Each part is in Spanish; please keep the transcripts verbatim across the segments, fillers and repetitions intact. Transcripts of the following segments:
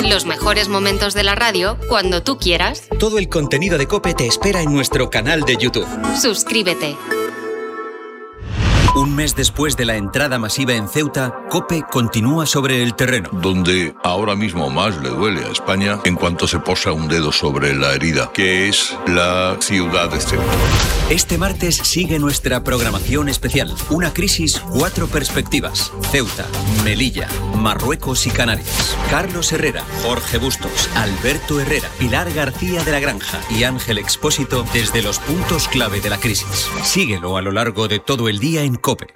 Los mejores momentos de la radio cuando tú quieras. Todo el contenido de COPE te espera en nuestro canal de YouTube. Suscríbete. Un mes después de la entrada masiva en Ceuta, COPE continúa sobre el terreno. Donde ahora mismo más le duele a España en cuanto se posa un dedo sobre la herida, que es la ciudad de Ceuta. Este martes sigue nuestra programación especial. Una crisis, cuatro perspectivas. Ceuta, Melilla, Marruecos y Canarias. Carlos Herrera, Jorge Bustos, Alberto Herrera, Pilar García de la Granja y Ángel Expósito desde los puntos clave de la crisis. Síguelo a lo largo de todo el día en COPE.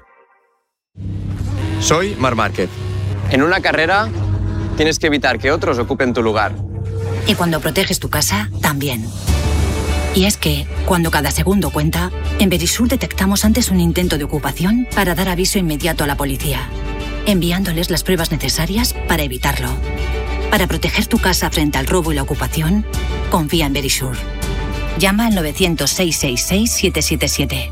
Soy Marc Márquez. En una carrera tienes que evitar que otros ocupen tu lugar. Y cuando proteges tu casa, también. Y es que, cuando cada segundo cuenta, en Verisur detectamos antes un intento de ocupación para dar aviso inmediato a la policía, enviándoles las pruebas necesarias para evitarlo. Para proteger tu casa frente al robo y la ocupación, confía en Verisur. Llama al novecientos, seiscientos sesenta y seis, siete siete siete.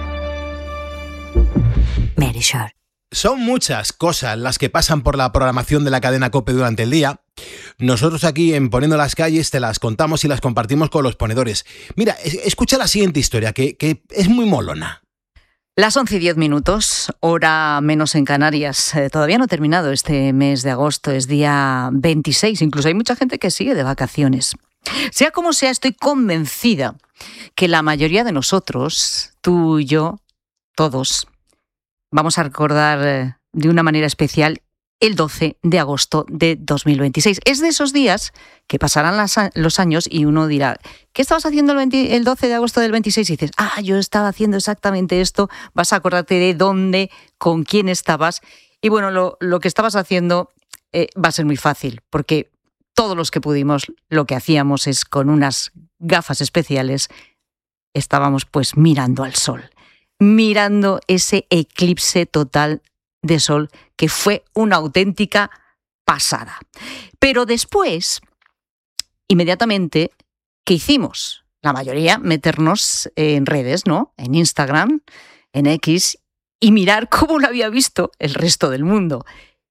Verisur. Son muchas cosas las que pasan por la programación de la cadena COPE durante el día. Nosotros aquí en Poniendo las Calles te las contamos y las compartimos con los ponedores. Mira, escucha la siguiente historia, que, que es muy molona. Las once y diez minutos, hora menos en Canarias. Eh, todavía no ha terminado este mes de agosto, es día veintiséis. Incluso hay mucha gente que sigue de vacaciones. Sea como sea, estoy convencida que la mayoría de nosotros, tú y yo, todos, vamos a recordar eh, de una manera especial el doce de agosto de dos mil veintiséis. Es de esos días que pasarán las, los años y uno dirá, ¿qué estabas haciendo el, veinte, el doce de agosto del veintiséis? Y dices, ah, yo estaba haciendo exactamente esto. Vas a acordarte de dónde, con quién estabas. Y bueno, lo, lo que estabas haciendo eh, va a ser muy fácil, porque todos los que pudimos, lo que hacíamos es con unas gafas especiales, estábamos pues mirando al sol, mirando ese eclipse total de sol que fue una auténtica pasada. Pero después, inmediatamente, ¿qué hicimos? La mayoría, meternos en redes, ¿no? En Instagram, en X, y mirar cómo lo había visto el resto del mundo.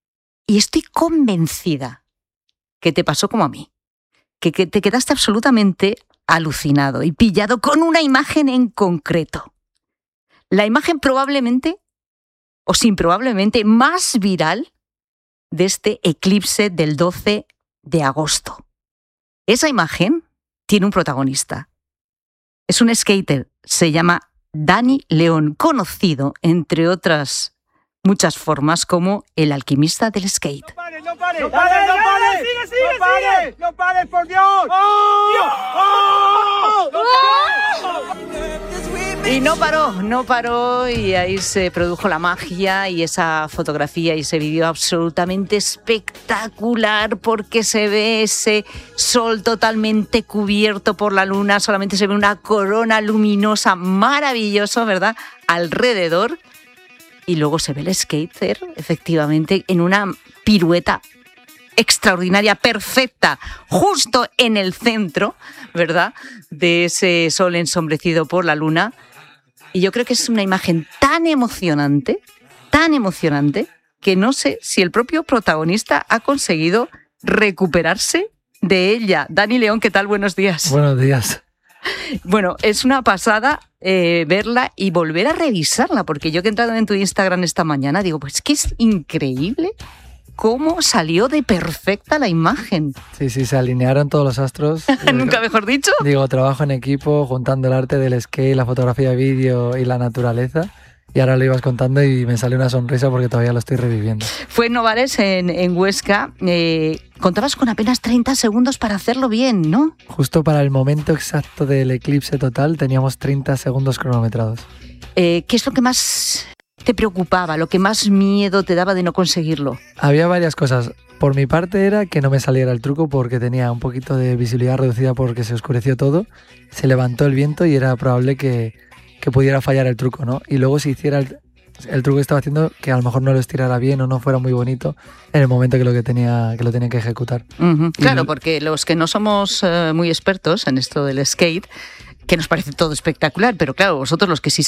Y estoy convencida que te pasó como a mí, que, que te quedaste absolutamente alucinado y pillado con una imagen en concreto. La imagen probablemente, o sin probablemente, más viral de este eclipse del doce de agosto. Esa imagen tiene un protagonista. Es un skater, se llama Dani León, conocido, entre otras muchas formas, como el alquimista del skate. ¡No pares, no pares! ¡No pares, no pares! ¡Sigue, sigue, ¡No pares! Sigue. ¡No pares, por Dios! ¡Oh! ¡Dios! ¡Oh! ¡Oh! Y no paró, no paró, y ahí se produjo la magia y esa fotografía y ese vídeo absolutamente espectacular, porque se ve ese sol totalmente cubierto por la luna, solamente se ve una corona luminosa maravillosa, ¿verdad?, alrededor, y luego se ve el skater, efectivamente, en una pirueta extraordinaria, perfecta, justo en el centro, ¿verdad?, de ese sol ensombrecido por la luna. Y yo creo que es una imagen tan emocionante, tan emocionante, que no sé si el propio protagonista ha conseguido recuperarse de ella. Dani León, ¿qué tal? Buenos días. Buenos días. Bueno, es una pasada eh, verla y volver a revisarla, porque yo que he entrado en tu Instagram esta mañana, digo, pues que es increíble cómo salió de perfecta la imagen. Sí, sí, se alinearon todos los astros. Nunca mejor dicho. Digo, trabajo en equipo, juntando el arte del skate, la fotografía de vídeo y la naturaleza. Y ahora lo ibas contando y me sale una sonrisa porque todavía lo estoy reviviendo. Fue en Novares, en, en Huesca. Eh, contabas con apenas treinta segundos para hacerlo bien, ¿no? Justo para el momento exacto del eclipse total teníamos treinta segundos cronometrados. Eh, ¿Qué es lo que más te preocupaba, lo que más miedo te daba de no conseguirlo? Había varias cosas. Por mi parte era que no me saliera el truco porque tenía un poquito de visibilidad reducida porque se oscureció todo, se levantó el viento y era probable que, que pudiera fallar el truco, ¿no? Y luego si hiciera el, el truco que estaba haciendo, que a lo mejor no lo estirara bien o no fuera muy bonito en el momento que lo, que tenía, que lo tenía que ejecutar. Uh-huh. Claro, y, porque los que no somos uh, muy expertos en esto del skate, que nos parece todo espectacular, pero claro, vosotros los que sí